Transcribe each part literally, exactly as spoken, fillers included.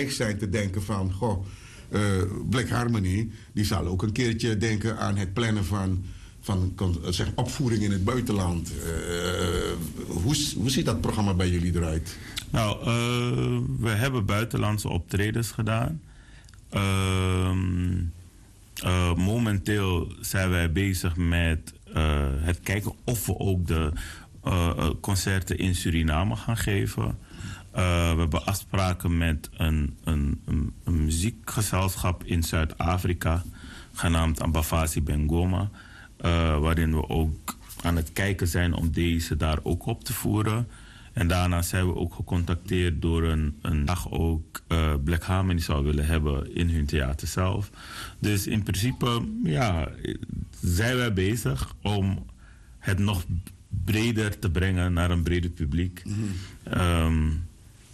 geneigd zijn te denken van... Goh, uh, Black Harmony, die zal ook een keertje denken aan het plannen van... van zeg, opvoering in het buitenland. Uh, hoe, hoe ziet dat programma bij jullie eruit? Nou, uh, we hebben buitenlandse optredens gedaan. Uh, uh, momenteel zijn wij bezig met uh, het kijken of we ook de uh, concerten in Suriname gaan geven. Uh, we hebben afspraken met een, een, een, een muziekgezelschap in Zuid-Afrika, genaamd Ambafasi Bengoma. Uh, waarin we ook aan het kijken zijn om deze daar ook op te voeren. En daarna zijn we ook gecontacteerd door een, een dag ook uh, Black Harmony zou willen hebben in hun theater zelf. Dus in principe, ja, zijn wij bezig om het nog breder te brengen naar een breder publiek. Mm-hmm. Um,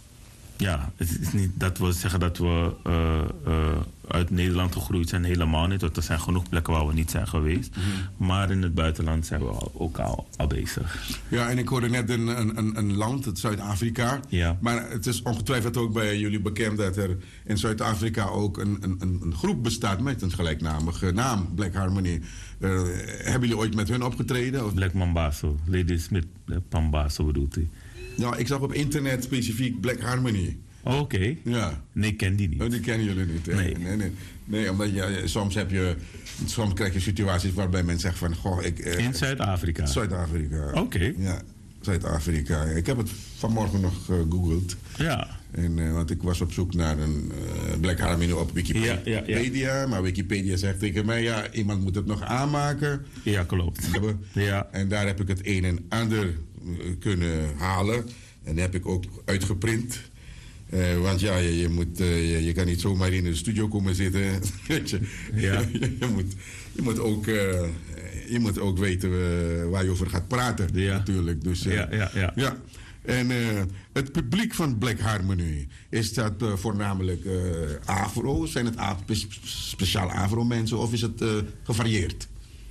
ja, het is niet dat we zeggen dat we uh, uh, uit Nederland gegroeid zijn, helemaal niet. Want er zijn genoeg plekken waar we niet zijn geweest. Mm-hmm. Maar in het buitenland zijn we al, ook al, al bezig. Ja, en ik hoorde net een, een, een land, het Zuid-Afrika. Ja. Maar het is ongetwijfeld ook bij jullie bekend dat er in Zuid-Afrika ook een, een, een groep bestaat met een gelijknamige naam, Black Harmony. Uh, hebben jullie ooit met hun opgetreden? Of? Black Mambazo, Lady Smith Pambazo bedoelt hij. Nou, ik zag op internet specifiek Black Harmony. Oh, oké. Okay. Ja. Nee, ik ken die niet. Oh, die kennen jullie niet. Hè? Nee. Nee, nee. Nee, omdat je, soms heb je, soms krijg je situaties waarbij mensen zeggen van, goh, ik... Eh, in Zuid-Afrika? Zuid-Afrika. Oké. Okay. Ja, Zuid-Afrika. Ik heb het vanmorgen nog gegoogeld. Ja. En, uh, want ik was op zoek naar een uh, Black Harmony op Wikipedia. Ja, ja, ja. Maar Wikipedia zegt tegen mij, ja, iemand moet het nog aanmaken. Ja, klopt. Ja. En daar heb ik het een en ander uh, kunnen halen. En dat heb ik ook uitgeprint. Uh, want ja, je, je, moet, uh, je, je kan niet zomaar in de studio komen zitten. je, ja. je, je, moet, je, moet ook, uh, je moet ook weten uh, waar je over gaat praten, ja. natuurlijk. Dus, uh, ja, ja, ja. ja. En uh, het publiek van Black Harmony, is dat uh, voornamelijk uh, afro? Zijn het a- speciaal afro-mensen of is het uh, gevarieerd?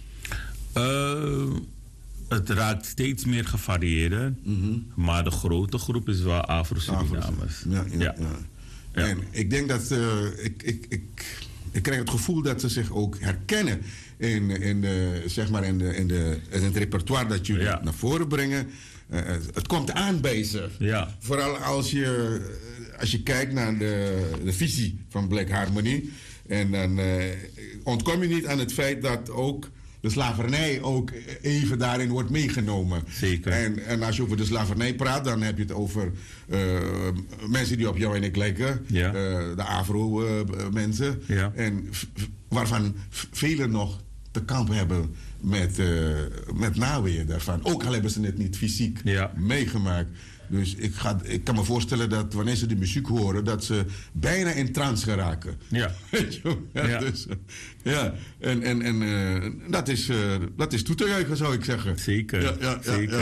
Uh, het raakt steeds meer gevarieerd, mm-hmm. maar de grote groep is wel Afro-Surinamers. Ja, ja, ja. ja. ja. En ik denk dat, uh, ik, ik, ik, ik krijg het gevoel dat ze zich ook herkennen in, in, de, zeg maar in, de, in, de, in het repertoire dat jullie ja. naar voren brengen. Uh, het komt aan bij ze. Ja. Vooral als je, als je kijkt naar de, de visie van Black Harmony. En dan uh, ontkom je niet aan het feit dat ook de slavernij ook even daarin wordt meegenomen. Zeker. En, en als je over de slavernij praat, dan heb je het over uh, mensen die op jou en ik lijken. Ja. Uh, de Afro-mensen. Uh, ja. En f- waarvan f- velen nog te kampen hebben met, uh, met naweeën daarvan. Ook al hebben ze het niet fysiek ja. meegemaakt. Dus ik, ga, ik kan me voorstellen dat wanneer ze de muziek horen, dat ze bijna in trance geraken. Ja. ja, ja. Dus, ja. En, en, en uh, dat, is, uh, dat is toe te juichen, zou ik zeggen. Zeker. Ja, ja, ja, Zeker. Ja.